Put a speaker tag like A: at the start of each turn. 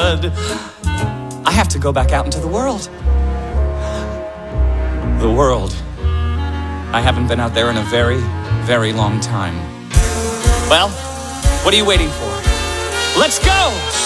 A: good. I have to go back out into the world. The world. I haven't been out there in a very, very long time. Well, what are you waiting for? Let's go!